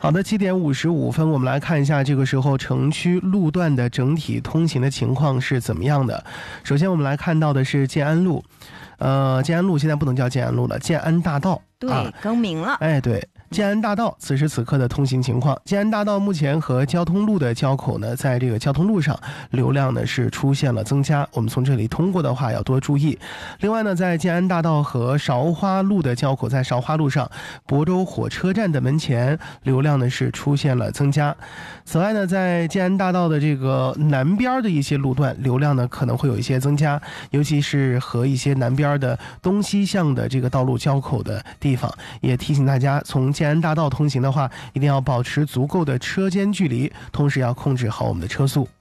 好的，7:55，我们来看一下这个时候城区路段的整体通行的情况是怎么样的。首先我们来看到的是建安路，建安路现在不能叫建安路了，建安大道。 对，更名了。 哎，对。建安大道此时此刻的通行情况，建安大道目前和交通路的交口呢，在这个交通路上流量呢是出现了增加，我们从这里通过的话要多注意。另外呢，在建安大道和韶花路的交口，在韶花路上亳州火车站的门前流量呢是出现了增加。此外呢，在建安大道的这个南边的一些路段流量呢可能会有一些增加，尤其是和一些南边的东西向的这个道路交口的地方，也提醒大家从建安大道通行的话，一定要保持足够的车间距离，同时要控制好我们的车速。